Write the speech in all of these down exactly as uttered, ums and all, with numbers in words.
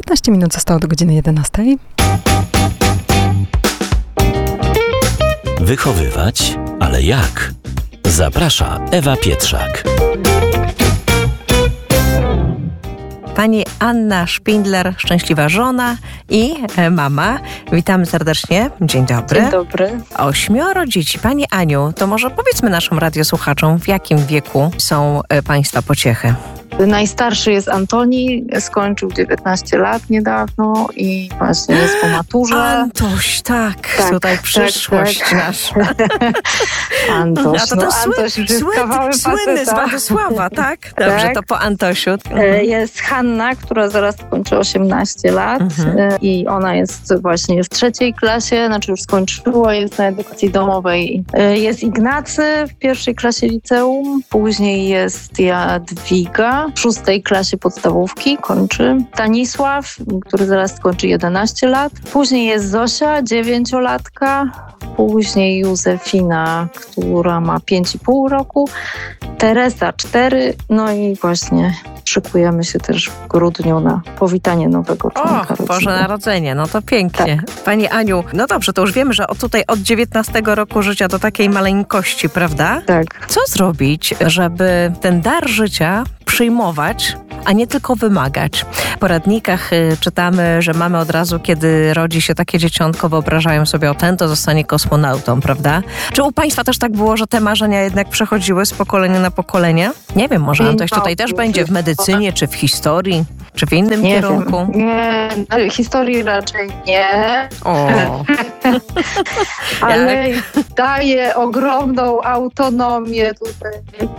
piętnaście minut zostało do godziny jedenastej. Wychowywać, ale jak? Zaprasza Ewa Pietrzak. Pani Anna Szpindler, szczęśliwa żona i mama. Witamy serdecznie. Dzień dobry. Dzień dobry. Ośmioro dzieci. Pani Aniu, to może powiedzmy naszym radiosłuchaczom, w jakim wieku są Państwa pociechy? Najstarszy jest Antoni, skończył dziewiętnaście lat niedawno i właśnie jest po maturze. Antoś, tak, tak tutaj przyszłość tak, tak. nasza. Antoś, A to no, ten sły, Antoś już jest sły, kawałek słynny z Władysława, tak? Dobrze, tak. To po Antosiu. Mhm. Jest Hanna, która zaraz skończy osiemnaście lat mhm. i ona jest właśnie w trzeciej klasie, znaczy już skończyła, jest na edukacji domowej. Jest Ignacy w pierwszej klasie liceum, później jest Jadwiga, w szóstej klasie podstawówki kończy. Stanisław, który zaraz skończy jedenaście lat. Później jest Zosia, dziewięciolatka. Później Józefina, która ma pięć i pół roku. Teresa, cztery. No i właśnie szykujemy się też w grudniu na powitanie nowego członka O, Boże Narodzenie, no to pięknie. Tak. Pani Aniu, no dobrze, to już wiemy, że od tutaj od dziewiętnastego roku życia do takiej maleńkości, prawda? Tak. Co zrobić, żeby ten dar życia przyjmować, a nie tylko wymagać? W poradnikach y, czytamy, że mamy od razu, kiedy rodzi się takie dzieciątko, wyobrażają sobie, o ten to zostanie kosmonautą, prawda? Czy u Państwa też tak było, że te marzenia jednak przechodziły z pokolenia na pokolenie? Nie wiem, może Antoś tutaj też będzie w medycynie, czy w historii, czy w innym nie kierunku? Wiem. Nie, historii raczej nie. O. Ale daje ogromną autonomię tutaj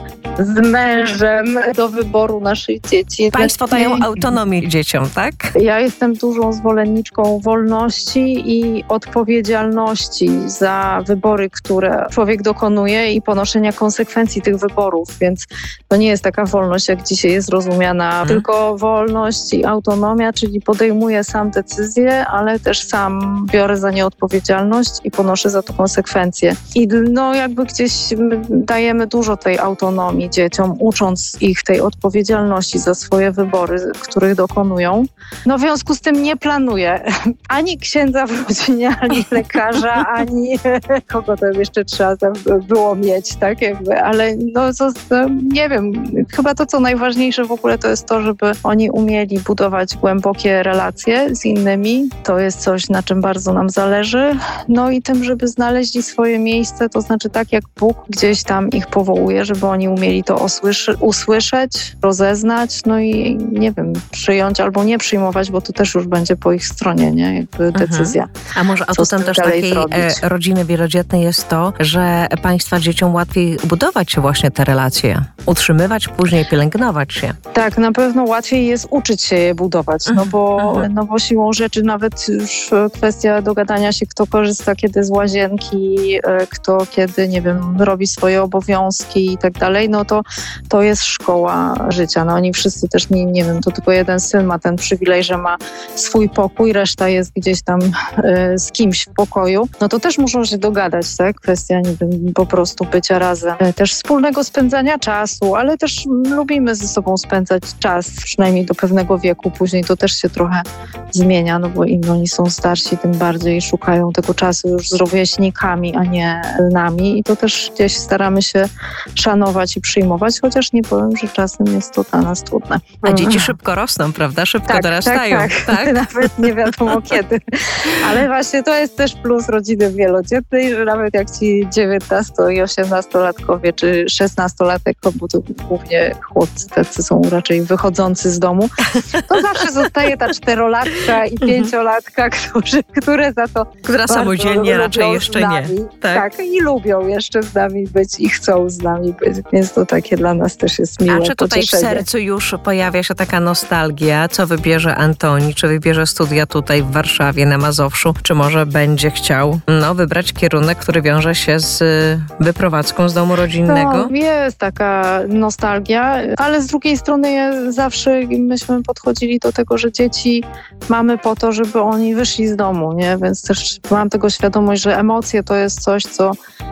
z mężem do wyboru naszych dzieci. Państwo dają autonomię dzieciom, tak? Ja jestem dużą zwolenniczką wolności i odpowiedzialności za wybory, które człowiek dokonuje i ponoszenia konsekwencji tych wyborów, więc to nie jest taka wolność, jak dzisiaj jest rozumiana, hmm. tylko wolność i autonomia, czyli podejmuję sam decyzje, ale też sam biorę za nie odpowiedzialność i ponoszę za to konsekwencje. I no jakby gdzieś dajemy dużo tej autonomii dzieciom, ucząc ich tej odpowiedzialności za swoje wybory, których dokonują. No w związku z tym nie planuję ani księdza w rodzinie, ani lekarza, ani kogo tam jeszcze trzeba było mieć, tak jakby, ale no to, nie wiem, chyba to, co najważniejsze w ogóle, to jest to, żeby oni umieli budować głębokie relacje z innymi. To jest coś, na czym bardzo nam zależy. No i tym, żeby znaleźli swoje miejsce, to znaczy tak jak Bóg gdzieś tam ich powołuje, żeby oni umieli to osłyszy- usłyszeć, rozeznać, no i nie wiem, przyjąć albo nie przyjmować, bo to też już będzie po ich stronie, nie? Jakby decyzja. Mhm. A może atutem też takiej e, rodziny wielodzietnej jest to, że Państwa dzieciom łatwiej budować się właśnie te relacje, utrzymywać, później pielęgnować się. Tak, na pewno łatwiej jest uczyć się je budować, no bo, mhm. no bo siłą rzeczy nawet już kwestia dogadania się, kto korzysta kiedy z łazienki, kto kiedy, nie wiem, robi swoje obowiązki i tak dalej, no to to jest szkoła życia. No oni wszyscy też, nie, nie wiem, to tylko jeden syn ma ten przywilej, że ma swój pokój, reszta jest gdzieś tam y, z kimś w pokoju. No to też muszą się dogadać, tak? Kwestia, nie wiem, po prostu bycia razem. Też wspólnego spędzania czasu, ale też lubimy ze sobą spędzać czas, przynajmniej do pewnego wieku. Później to też się trochę zmienia, no bo im oni są starsi, tym bardziej szukają tego czasu już z rówieśnikami, a nie nami. I to też gdzieś staramy się szanować i przyjmować, chociaż nie powiem, że czasem jest to dla nas trudne. A dzieci szybko rosną, prawda? Szybko tak, dorastają. Tak, tak. tak? Nawet nie wiadomo kiedy. Ale właśnie to jest też plus rodziny wielodzietnej, że nawet jak ci dziewiętnasto- i osiemnastolatkowie, czy szesnastolatek, bo to głównie chłopcy tacy są raczej wychodzący z domu, to zawsze zostaje ta czterolatka i pięciolatka, którzy, które za to Która samodzielnie raczej jeszcze nie. Tak. tak, i lubią jeszcze z nami być i chcą z nami być, więc to takie dla nas też jest miłe. A czy tutaj pocieszenie. w sercu już pojawia się taka nostalgia, co wybierze Antoni, czy wybierze studia tutaj w Warszawie na Mazowszu, czy może będzie chciał no, wybrać kierunek, który wiąże się z wyprowadzką z domu rodzinnego? No, jest taka nostalgia, ale z drugiej strony zawsze myśmy podchodzili do tego, że dzieci mamy po to, żeby oni wyszli z domu, nie? Więc też mam tego świadomość, że emocje to jest coś, co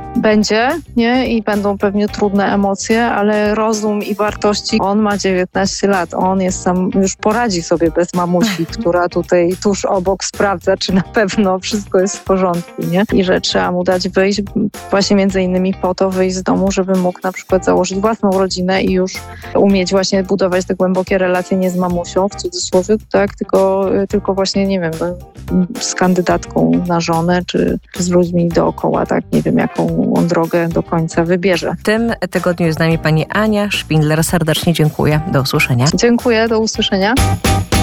będzie, nie? I będą pewnie trudne emocje, ale rozum i wartości, on ma dziewiętnaście lat, on jest sam, już poradzi sobie bez mamusi, która tutaj tuż obok sprawdza, czy na pewno wszystko jest w porządku, nie? I że trzeba mu dać wyjść, właśnie między innymi po to wyjść z domu, żeby mógł na przykład założyć własną rodzinę i już umieć właśnie budować te głębokie relacje nie z mamusią, w cudzysłowie, tak? Tylko, tylko właśnie, nie wiem, z kandydatką na żonę, czy, czy z ludźmi dookoła, tak? Nie wiem, jaką on drogę do końca wybierze. W tym tygodniu jest z nami pani Ania Szpindler. Serdecznie dziękuję. Do usłyszenia. Dziękuję, do usłyszenia.